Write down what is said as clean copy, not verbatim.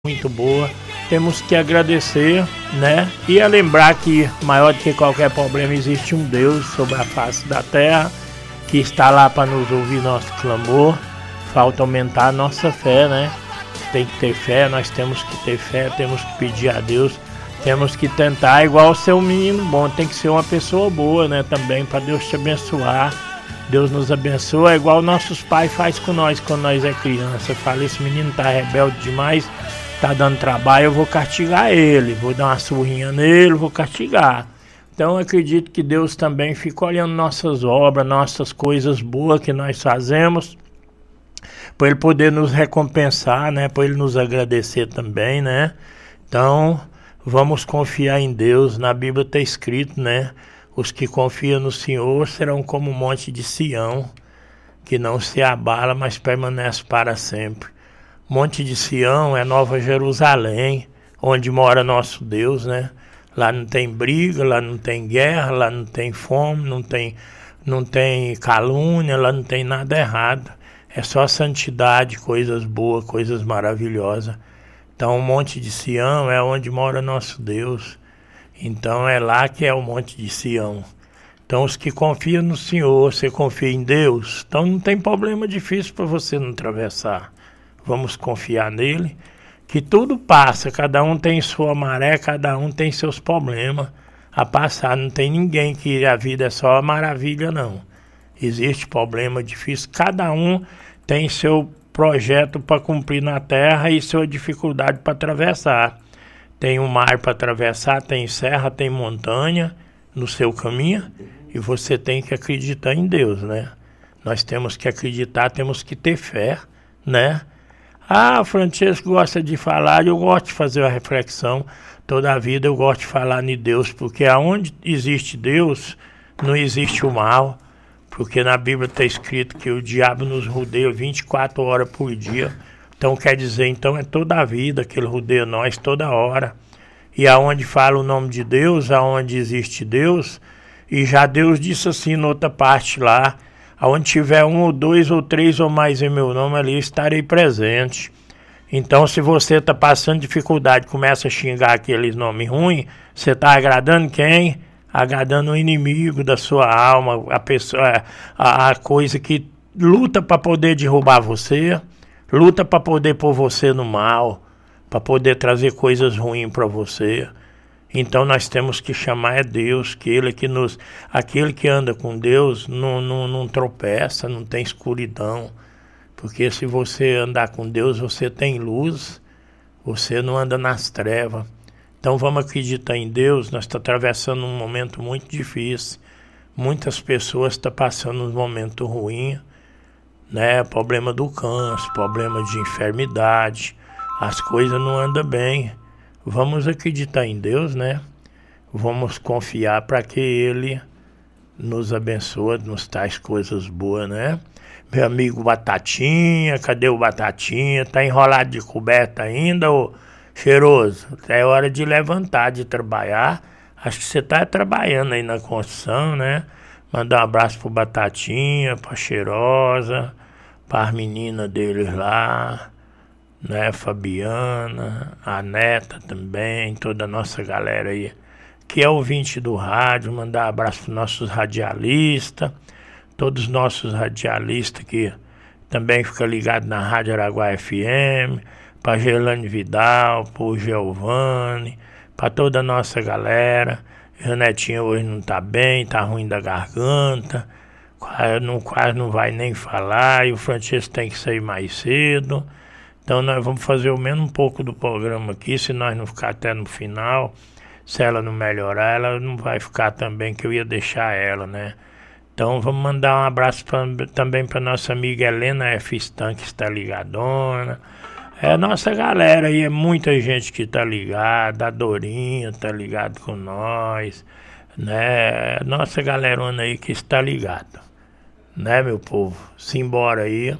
muito boa. Temos que agradecer, né? E a lembrar que maior do que qualquer problema existe um Deus sobre a face da terra que está lá para nos ouvir nosso clamor. Falta aumentar a nossa fé, né? Tem que ter fé, nós temos que ter fé, temos que pedir a Deus, temos que tentar igual ser um menino bom, tem que ser uma pessoa boa, né? Também para Deus te abençoar. Deus nos abençoa, é igual nossos pais fazem com nós quando nós é criança. Fala, esse menino tá rebelde demais, tá dando trabalho, eu vou castigar ele, vou dar uma surrinha nele, vou castigar. Então eu acredito que Deus também fica olhando nossas obras, nossas coisas boas que nós fazemos, para Ele poder nos recompensar, né? Para Ele nos agradecer também, né? Então vamos confiar em Deus. Na Bíblia está escrito, né? Os que confiam no Senhor serão como um monte de Sião, que não se abala, mas permanece para sempre. Monte de Sião é Nova Jerusalém, onde mora nosso Deus, né? Lá não tem briga, lá não tem guerra, lá não tem fome, não tem calúnia, lá não tem nada errado. É só santidade, coisas boas, coisas maravilhosas. Então o Monte de Sião é onde mora nosso Deus. Então é lá que é o Monte de Sião. Então os que confiam no Senhor, você confia em Deus, então não tem problema difícil para você não atravessar. Vamos confiar nele, que tudo passa, cada um tem sua maré, cada um tem seus problemas a passar. Não tem ninguém que a vida é só maravilha, não. Existe problema difícil, cada um tem seu projeto para cumprir na terra e sua dificuldade para atravessar. Tem um mar para atravessar, tem serra, tem montanha no seu caminho e você tem que acreditar em Deus, né? Nós temos que acreditar, temos que ter fé, né? Ah, o Francesco gosta de falar, eu gosto de fazer uma reflexão. Toda a vida eu gosto de falar em Deus, porque aonde existe Deus, não existe o mal. Porque na Bíblia está escrito que o diabo nos rodeia 24 horas por dia. Então quer dizer, então é toda a vida que ele rodeia nós, toda hora. E aonde fala o nome de Deus, aonde existe Deus, e já Deus disse assim em outra parte lá, aonde tiver um ou dois ou três ou mais em meu nome, ali estarei presente. Então se você está passando dificuldade, começa a xingar aqueles nomes ruins, você está agradando quem? Agradando o inimigo da sua alma, a pessoa, a coisa que luta para poder derrubar você, luta para poder pôr você no mal, para poder trazer coisas ruins para você. Então nós temos que chamar a Deus, que ele que nos, aquele que anda com Deus não tropeça, não tem escuridão. Porque se você andar com Deus, você tem luz, você não anda nas trevas. Então vamos acreditar em Deus. Nós estamos atravessando um momento muito difícil. Muitas pessoas estão passando um momento ruim, né? Problema do câncer, problema de enfermidade. As coisas não andam bem. Vamos acreditar em Deus, né? Vamos confiar para que Ele nos abençoe, nos traz coisas boas, né? Meu amigo Batatinha, cadê o Batatinha? Tá enrolado de coberta ainda, ô cheiroso? É hora de levantar, de trabalhar. Acho que você tá trabalhando aí na construção, né? Mandar um abraço pro Batatinha, pra Cheirosa, para meninas deles lá, né? Fabiana, a Neta também, toda a nossa galera aí que é ouvinte do rádio. Mandar um abraço para nossos radialistas, todos os nossos radialistas que também ficam ligados na Rádio Araguá FM, para Gelane Vidal, para o Giovanni, para toda a nossa galera. Janetinha hoje não está bem, está ruim da garganta, quase não vai nem falar, e o Francisco tem que sair mais cedo. Então nós vamos fazer o menos um pouco do programa aqui, se nós não ficar até no final. Se ela não melhorar, ela não vai ficar também, que eu ia deixar ela, né? Então vamos mandar um abraço também para nossa amiga Helena F. Stan, que está ligadona. É nossa galera aí, é muita gente que está ligada, a Dorinha está ligado com nós, né? Nossa galerona aí que está ligada, né, meu povo? Simbora aí.